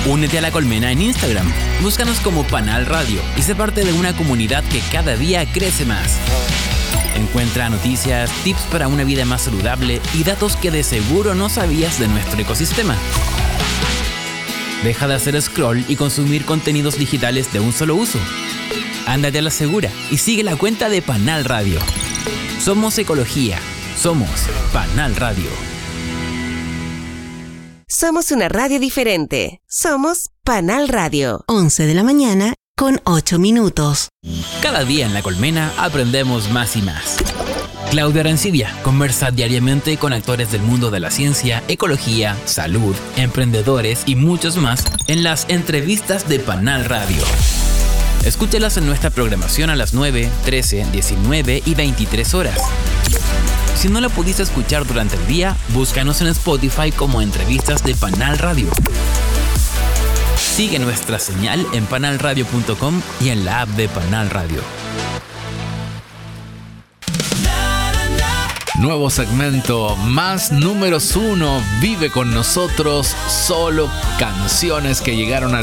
Únete a La Colmena en Instagram. Búscanos como Panal Radio y sé parte de una comunidad que cada día crece más. Encuentra noticias, tips para una vida más saludable y datos que de seguro no sabías de nuestro ecosistema. Deja de hacer scroll y consumir contenidos digitales de un solo uso. Ándate a la segura y sigue la cuenta de Panal Radio. Somos ecología. Somos Panal Radio. Somos una radio diferente. Somos Panal Radio. 11 de la mañana con 8 minutos. Cada día en La Colmena aprendemos más y más. Claudia Arancibia conversa diariamente con actores del mundo de la ciencia, ecología, salud, emprendedores y muchos más en las entrevistas de Panal Radio. Escúchalas en nuestra programación a las 9, 13, 19 y 23 horas. Si no la pudiste escuchar durante el día, búscanos en Spotify como Entrevistas de Panal Radio. Sigue nuestra señal en panalradio.com y en la app de Panal Radio. Nuevo segmento, más números 1, vive con nosotros, solo canciones que llegaron a